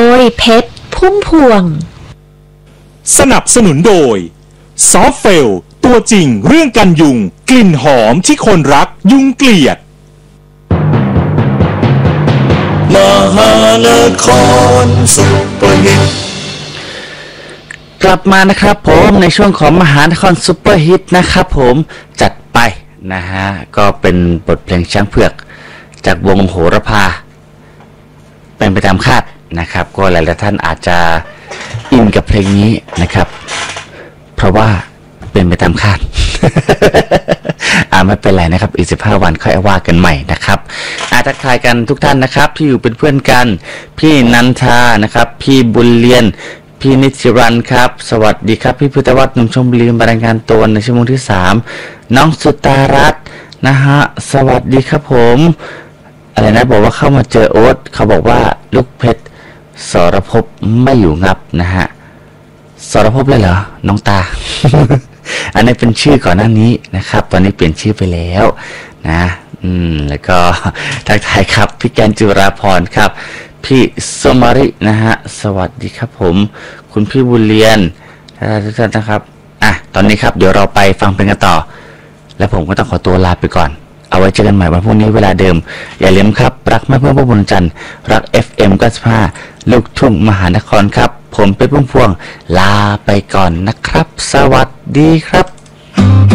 ยเพชรพุ่มพวงสนับสนุนโดยซอฟเฟลตัวจริงเรื่องกันยุงกลิ่นหอมที่คนรักยุงเกลียดมหานครซุปเปอร์ฮิตกลับมานะครับผมในช่วงของมหานครซุปเปอร์ฮิตนะครับผมจัดไปนะฮะก็เป็นบทเพลงช้างเผือกจากวงโหระพาเป็นไปตามคาดนะครับก็หลายๆท่านอาจจะอินกับเพลงนี้นะครับเพราะว่าเป็นไปตามคาด ไม่เป็นไรนะครับอีก15 วันค่อยว่ากันใหม่นะครับทักทายกันทุกท่านนะครับที่อยู่เป็นเพื่อนกันพี่นันทานะครับพี่บุญเลียนพี่นิติรันครับสวัสดีครับพี่พุทธวัฒน์หนุ่มชมบุรีมารายงานตัวในชั่วโมงที่3น้องสุตารัตน์นะฮะสวัสดีครับผมอะไรนะบอกว่าเข้ามาเจอโอ๊ตเขาบอกว่าลูกเพชรสรภพไม่อยู่งับนะฮะสรภพเลยเหรอน้องตา อันนี้เป็นชื่อก่อนหน้านี้นะครับตอนนี้เปลี่ยนชื่อไปแล้วนะแล้วก็ทักทายครับพี่แกนจุราพรครับพี่สมารินะฮะสวัสดีครับผมคุณพี่บุญเลียนทุกท่านนะครับตอนนี้ครับเดี๋ยวเราไปฟังเพลงกันต่อและผมก็ต้องขอตัวลาไปก่อนเอาไว้เจอกันใหม่วันพรุ่งนี้เวลาเดิมอย่าลืมครับรักแม่เพื่อนพ่อบุญจันทร์รัก FM 95ลูกทุ่งมหานครครับผมเป็นพุ่มพวงลาไปก่อนนะครับสวัสดีครับ